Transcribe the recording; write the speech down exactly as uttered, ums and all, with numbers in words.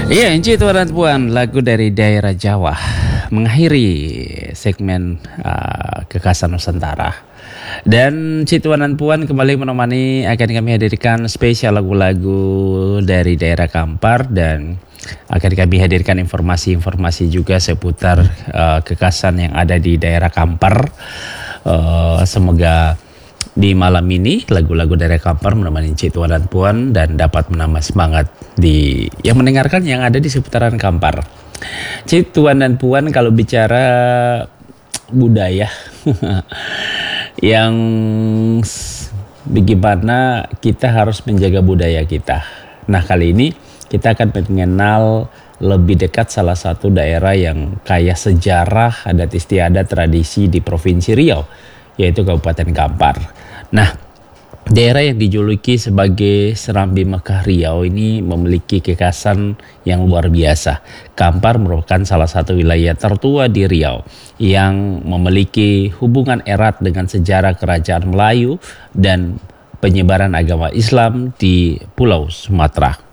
Iya, Enci Tuan dan Puan, lagu dari daerah Jawa mengakhiri segmen uh, Kekasan Nusantara. Dan Ci Tuan dan Puan kembali menemani, akan kami hadirkan spesial lagu-lagu dari daerah Kampar, dan akan kami hadirkan informasi-informasi juga seputar uh, kekasan yang ada di daerah Kampar. Uh, semoga di malam ini lagu-lagu dari Kampar menemani Cik Tuan dan Puan dan dapat menambah semangat di yang mendengarkan yang ada di seputaran Kampar. Cik Tuan dan Puan, kalau bicara budaya yang bagaimana kita harus menjaga budaya kita. Nah, kali ini kita akan mengenal lebih dekat salah satu daerah yang kaya sejarah, adat istiadat, tradisi di Provinsi Riau, yaitu Kabupaten Kampar. Nah, daerah yang dijuluki sebagai Serambi Mekah Riau ini memiliki kekhasan yang luar biasa. Kampar merupakan salah satu wilayah tertua di Riau yang memiliki hubungan erat dengan sejarah kerajaan Melayu dan penyebaran agama Islam di Pulau Sumatera.